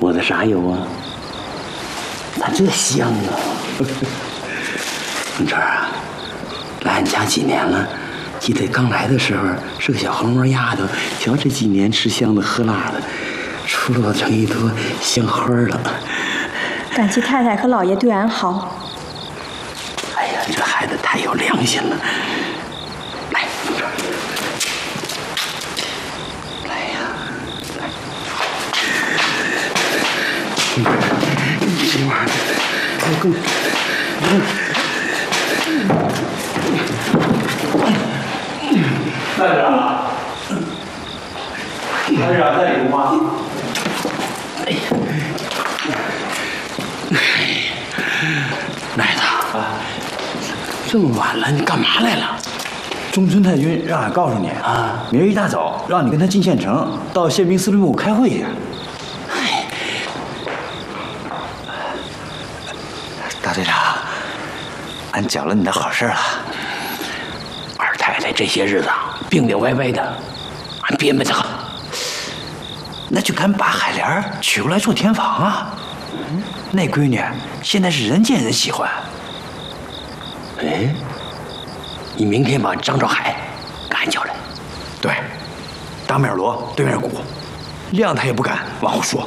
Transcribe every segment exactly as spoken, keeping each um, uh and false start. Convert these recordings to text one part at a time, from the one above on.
我的啥有啊？咋这香啊？凤春啊，来俺家几年了？记得刚来的时候是个小黄毛丫头，瞧这几年吃香的喝辣的，出落成一朵香花了。 感激太太和老爷对俺好。 哎呀，这孩子太有良心了。来，凤春，来呀，来。凤春，你这玩意儿，我更。 站长，站长在里吗？ 哎呀，奶子啊，这么晚了，你干嘛来了？ 中村太君让俺告诉你啊，明儿一大早让你跟他进县城，到宪兵司令部开会去。 哎， 大队长，俺讲了你的好事了。 二太太这些日子病病歪歪的，俺憋闷得很。 那就赶把海莲娶过来做天房啊！嗯，那闺女现在是人见人喜欢。 哎，你明天把张兆海给俺叫来。 对，当面锣对面鼓，谅他也不敢往后说。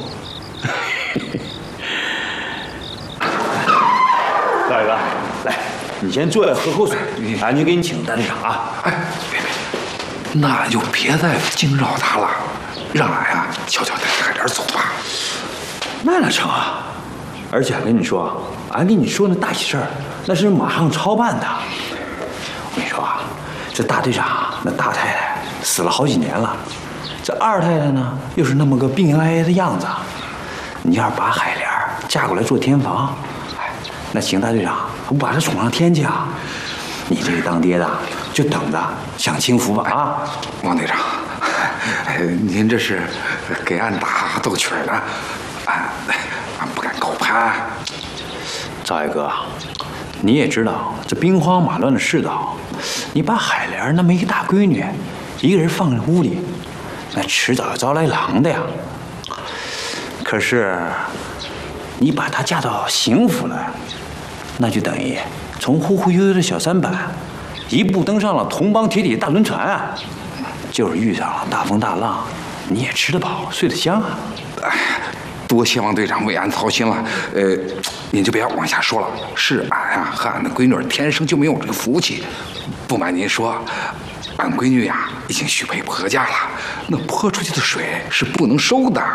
大哥，来，你先坐下喝口水，俺就给你请大队长啊。 哎，别别，那就别再惊扰他了，让俺呀悄悄带着海莲走吧。 那哪成啊！而且俺跟你说，俺跟你说那大喜事儿，那是马上操办的。我跟你说啊，这大队长那大太太死了好几年了，这二太太呢又是那么个病哀哀的样子，你要是把海莲嫁过来做天房，哎，那邢大队长可不把她宠上天去啊！你这个当爹的就等着享清福吧啊！ 王队长，哎，您这是给俺打斗曲呢，俺俺不敢高攀。 赵爱哥，你也知道这兵荒马乱的世道，你把海莲那么一个大闺女，一个人放在屋里，那迟早要招来狼的呀。可是你把她嫁到邢府来，那就等于从忽忽悠悠的小三板，一步登上了同邦铁铁大轮船啊！就是遇上了大风大浪，你也吃得饱，睡得香啊！ 哎，多谢王队长为俺操心了。呃，您就别往下说了，是俺呀和俺的闺女天生就没有这个福气。不瞒您说，俺闺女呀已经许配婆家了，那泼出去的水是不能收的。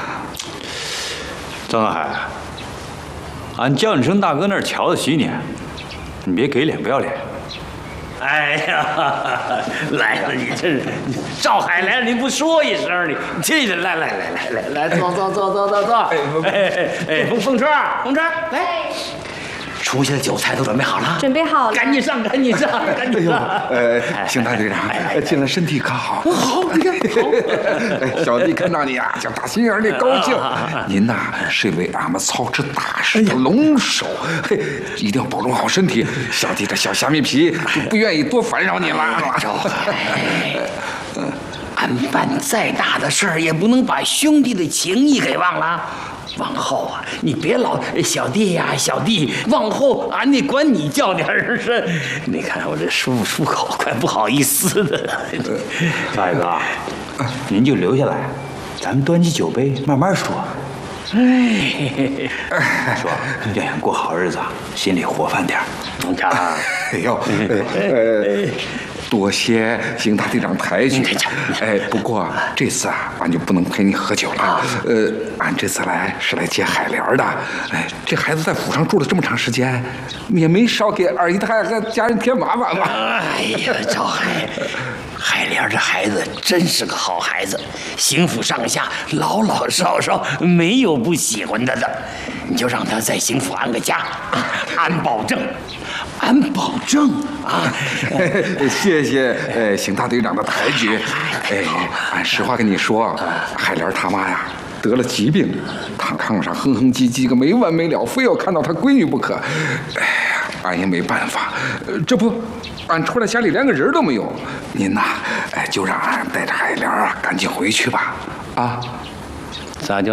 张大海，俺叫你声大哥那儿瞧得起你，你别给脸不要脸。 哎呀，来了，你这是赵海来了，你不说一声，你这个来来来来来来，坐坐坐坐坐坐。哎哎哎，凤凤春，凤春，来，厨下的酒菜都准备好了， 准备好了， 赶紧上，赶紧上，赶紧上。 呃，邢大队长，进来身体可好？好，你看好。哎，小弟看到你呀，像打心眼里高兴。您呐是为俺们操持大事的龙首，嘿，一定要保重好身体。小弟这小虾米皮就不愿意多烦扰你了。 赵海，俺办再大的事儿，也不能把兄弟的情谊给忘了。往后啊，你别老小弟呀、小弟，往后俺得管你叫点儿是。你看我这说不出口，怪不好意思的。 大爱哥，您就留下来，咱们端起酒杯慢慢说。 哎， 说要想过好日子，心里活泛点儿。 你看， 哎呦，呃，多谢邢大队长抬举。哎，不过这次啊，俺就不能陪你喝酒了。呃，俺这次来是来接海莲的。哎，这孩子在府上住了这么长时间，也没少给二姨太和家人添麻烦吧？ 哎呀，赵海，海莲这孩子真是个好孩子，邢府上下老老少少没有不喜欢他的。你就让他在邢府安个家，俺保证。俺保证啊！ 谢谢呃邢大队长的抬举。哎，俺实话跟你说，海莲他妈呀得了疾病，躺炕上哼哼唧唧个没完没了，非要看到他闺女不可。哎呀，俺也没办法。这不，俺出来家里连个人都没有。您呐，哎，就让俺带着海莲啊赶紧回去吧。啊， 咋就？